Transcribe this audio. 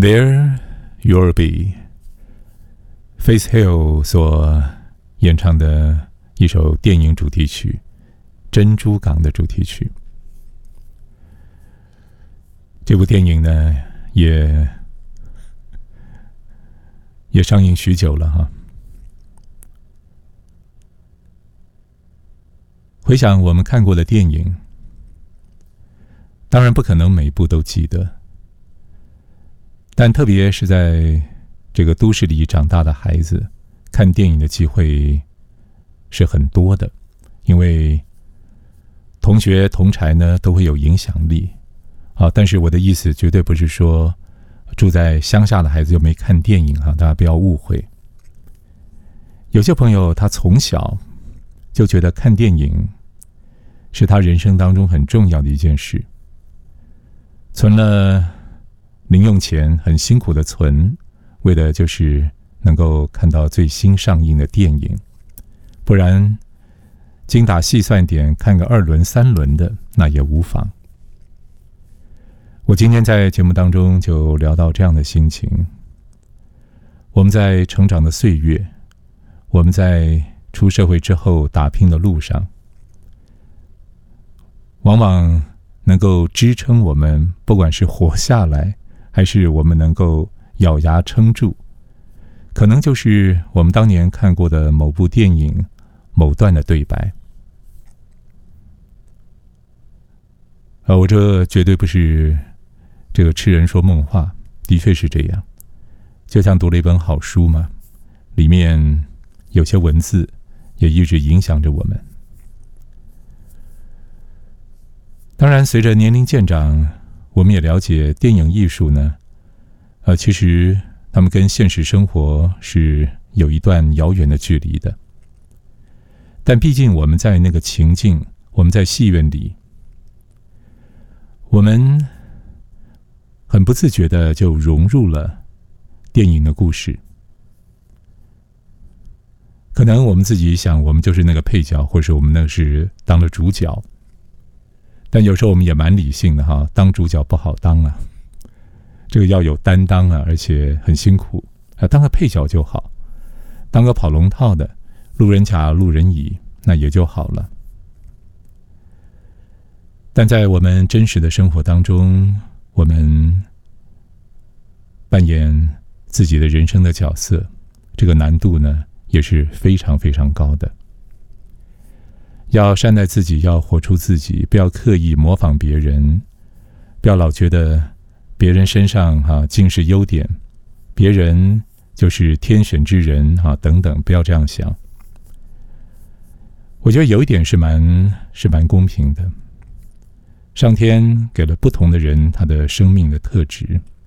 There You'll Be Faith Hill 所演唱的一首电影主题曲，珍珠港的主题曲。这部电影呢也上映许久了哈。回想我们看过的电影，当然不可能每一部都记得，但特别是在这个都市里长大的孩子，看电影的机会是很多的，因为同学同侪呢都会有影响力啊。但是我的意思绝对不是说住在乡下的孩子就没看电影啊，大家不要误会。有些朋友他从小就觉得看电影是他人生当中很重要的一件事，存了零用钱，很辛苦的存，为的就是能够看到最新上映的电影，不然精打细算点看个2轮3轮的那也无妨。我今天在节目当中就聊到这样的心情，我们在成长的岁月，我们在出社会之后打拼的路上，往往能够支撑我们，不管是活下来还是我们能够咬牙撑住，可能就是我们当年看过的某部电影某段的对白。我这绝对不是这个痴人说梦话，的确是这样。就像读了一本好书嘛，里面有些文字也一直影响着我们。当然随着年龄渐长，我们也了解电影艺术呢，其实他们跟现实生活是有一段遥远的距离的。但毕竟我们在那个情境，我们在戏院里，我们很不自觉的就融入了电影的故事。可能我们自己想，我们就是那个配角，或者是我们那是当了主角。但有时候我们也蛮理性的哈，当主角不好当啊，这个要有担当啊，而且很辛苦啊。当个配角就好，当个跑龙套的路人甲、路人乙，那也就好了。但在我们真实的生活当中，我们扮演自己的人生的角色，这个难度呢也是非常非常高的。要善待自己，要活出自己，不要刻意模仿别人，不要老觉得别人身上尽是优点，别人就是天选之人等等，不要这样想。我觉得有一点是蛮公平的，上天给了不同的人他的生命的特质，